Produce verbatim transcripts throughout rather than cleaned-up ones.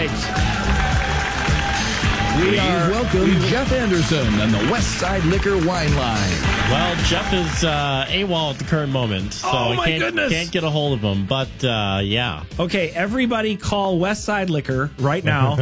right. We Please are, welcome we, Jeff Anderson and the West Side Liquor Wine Line. Well, Jeff is uh, AWOL at the current moment, so Oh, my I can't, goodness. can't get a hold of him. But, uh, yeah. Okay, everybody call West Side Liquor right now.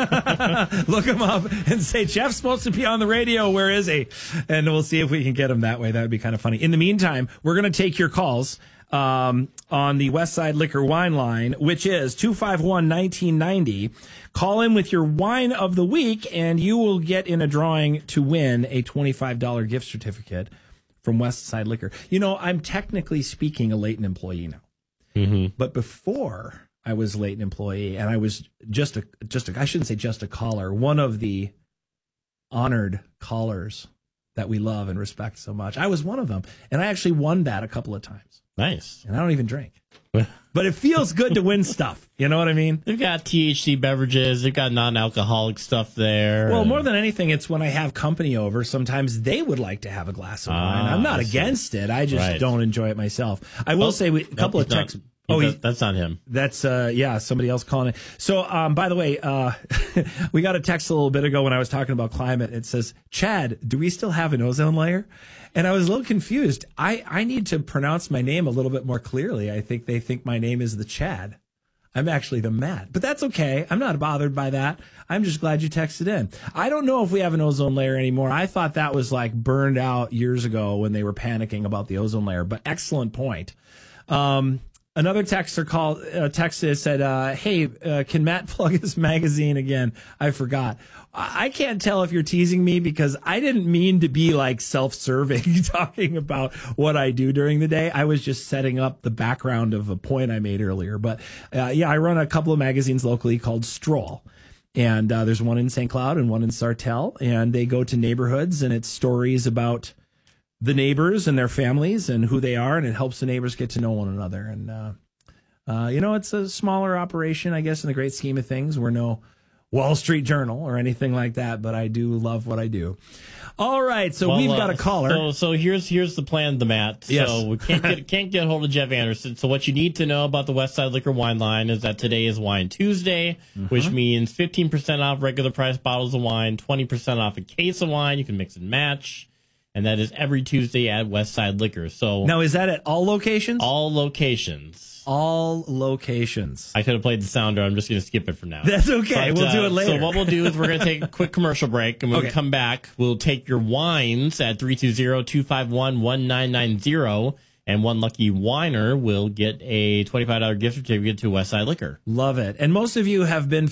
Look him up and say, Jeff's supposed to be on the radio. Where is he? And we'll see if we can get him that way. That would be kind of funny. In the meantime, we're going to take your calls um, on the West Side Liquor Wine Line, which is two five one, one nine nine zero. Call in with your wine of the week, and you will get in a drawing to win a twenty-five dollars gift certificate from West Side Liquor. You know, I'm technically speaking a Leighton employee now. Mm-hmm. But before I was Leighton employee, and I was just a, just a, I shouldn't say just a caller, one of the honored callers that we love and respect so much. I was one of them, and I actually won that a couple of times. Nice. And I don't even drink. But it feels good to win stuff. You know what I mean? They've got T H C beverages. They've got non-alcoholic stuff there. Well, more than anything, it's when I have company over, sometimes they would like to have a glass of wine. Ah, I'm not I see. against it. I just Right. don't enjoy it myself. I will Oh, say we, a couple no, of he's not- texts. he Oh, does- he, that's not him. That's, uh, yeah, somebody else calling it. So, um, by the way, uh, we got a text a little bit ago when I was talking about climate. It says, Chad, do we still have an ozone layer? And I was a little confused. I, I need to pronounce my name a little bit more clearly. I think they think my name is the Chad. I'm actually the Matt, but that's okay. I'm not bothered by that. I'm just glad you texted in. I don't know if we have an ozone layer anymore. I thought that was like burned out years ago when they were panicking about the ozone layer, but excellent point. Um, Another texter called, uh, texted, said, uh, hey, uh, can Matt plug his magazine again? I forgot. I-, I can't tell if you're teasing me because I didn't mean to be like self-serving talking about what I do during the day. I was just setting up the background of a point I made earlier. But uh, yeah, I run a couple of magazines locally called Stroll. And uh, there's one in Saint Cloud and one in Sartell. And they go to neighborhoods and it's stories about the neighbors and their families and who they are, and it helps the neighbors get to know one another. And, uh, uh, you know, it's a smaller operation, I guess, in the great scheme of things. We're no Wall Street Journal or anything like that, but I do love what I do. All right, so Well, we've uh, got a caller. So, so here's here's the plan, the Matt. Yes. So we can't get can't get hold of Jeff Anderson. So what you need to know about the West Side Liquor Wine Line is that today is Wine Tuesday, Mm-hmm. which means fifteen percent off regular price bottles of wine, twenty percent off a case of wine. You can mix and match. And that is every Tuesday at West Side Liquor. So Now, is that at all locations? all locations. All locations. I could have played the sounder. I'm just going to skip it for now. That's okay. But, We'll do uh, it later. So what we'll do is we're going to take a quick commercial break, and when Okay. we come back, we'll take your wines at three two zero, two five one, one nine nine zero, and one lucky whiner will get a twenty-five dollars gift certificate to West Side Liquor. Love it. And most of you have been